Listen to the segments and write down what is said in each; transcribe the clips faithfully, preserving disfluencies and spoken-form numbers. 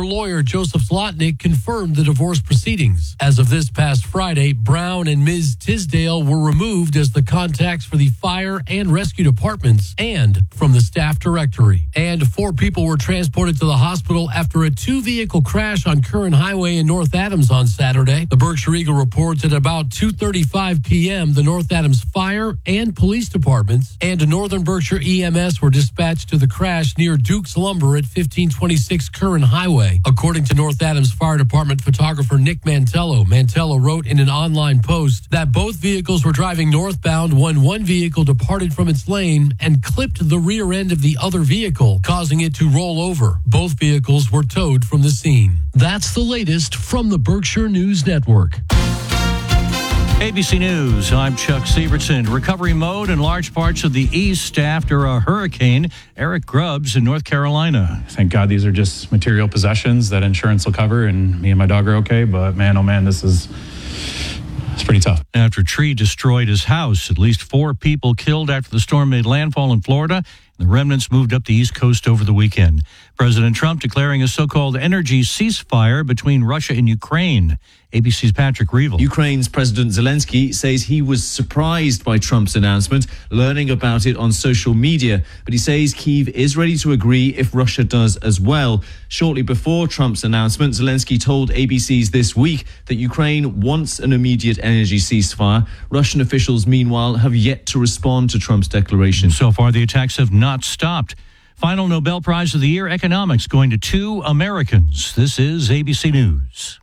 lawyer, Joseph Zlotnick, confirmed the divorce proceedings. As of this past Friday, Brown and Miz Tisdale were removed as the contacts for the fire and rescue departments and from the staff directory. And four people were transported to the hospital after a two-vehicle crash on Curran Highway in North Adams on Saturday. The Berkshire Eagle reports at about two thirty-five p.m., the North Adams Fire and Police Departments and Northern Berkshire E M S were dispatched to the crash near Duke's Lumber at fifteen twenty-six Curran Highway. According to North Adams Fire Department photographer Nick Mantello, Mantello wrote in an online post that both vehicles were driving northbound when one vehicle departed from its lane and clipped the rear end of the other vehicle, causing it to roll over. Both vehicles were towed from the scene. That's the latest from the Berkshire News Network. A B C News, I'm Chuck Sievertson. Recovery mode in large parts of the east after a hurricane. Eric Grubbs in North Carolina. Thank God these are just material possessions that insurance will cover, and me and my dog are okay. But man, oh man, this is it's pretty tough. After a tree destroyed his house, at least four people killed after the storm made landfall in Florida. The remnants moved up the East Coast over the weekend. President Trump declaring a so-called energy ceasefire between Russia and Ukraine. A B C's Patrick Reevell. Ukraine's President Zelensky says he was surprised by Trump's announcement, learning about it on social media. But he says Kyiv is ready to agree if Russia does as well. Shortly before Trump's announcement, Zelensky told A B C's This Week that Ukraine wants an immediate energy ceasefire. Russian officials, meanwhile, have yet to respond to Trump's declaration. So far, the attacks have not stopped. Final Nobel Prize of the Year, Economics, going to two Americans. This is A B C News.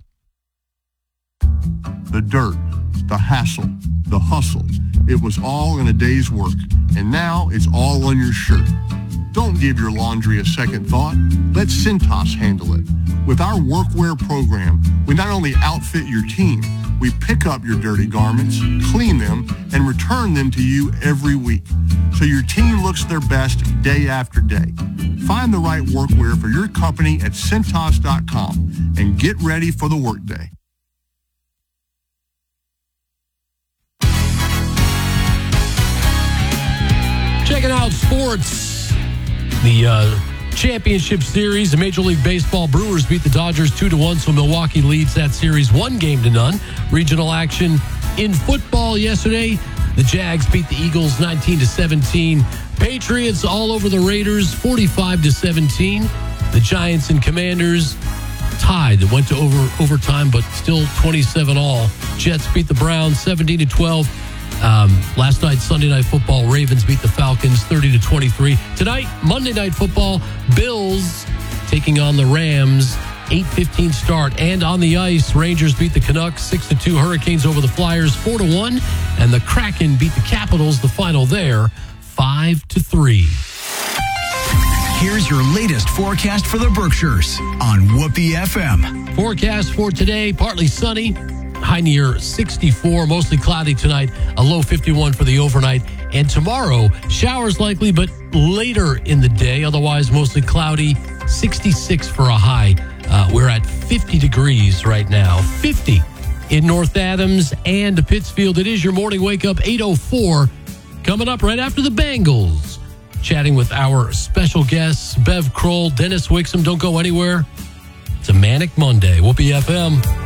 The dirt, the hassle, the hustle. It was all in a day's work, and now it's all on your shirt. Don't give your laundry a second thought. Let Cintas handle it. With our workwear program, we not only outfit your team, we pick up your dirty garments, clean them, and return them to you every week, so your team looks their best day after day. Find the right workwear for your company at Cintas dot com and get ready for the workday. Checking out sports. The uh, championship series, the Major League Baseball, Brewers beat the Dodgers two to one, so Milwaukee leads that series one game to none. Regional action in football yesterday. The Jags beat the Eagles nineteen to seventeen. Patriots all over the Raiders forty-five to seventeen. The Giants and Commanders tied. It went to over overtime, but still twenty-seven all. Jets beat the Browns seventeen to twelve. Um, last night, Sunday Night Football, Ravens beat the Falcons thirty to twenty-three. Tonight, Monday Night Football, Bills taking on the Rams, eight fifteen start. And on the ice, Rangers beat the Canucks six to two. Hurricanes over the Flyers four to one. And the Kraken beat the Capitals, the final there, five to three. Here's your latest forecast for the Berkshires on Whoopee F M. Forecast for today, partly sunny. High near sixty-four, mostly cloudy tonight, a low fifty-one for the overnight. And tomorrow, showers likely, but later in the day, otherwise mostly cloudy, sixty-six for a high. Uh, we're at fifty degrees right now, fifty in North Adams and Pittsfield. It is your morning wake up, eight oh four, coming up right after the Bengals. Chatting with our special guests, Bev Kroll, Dennis Wixom. Don't go anywhere. It's a Manic Monday. Whoopee F M.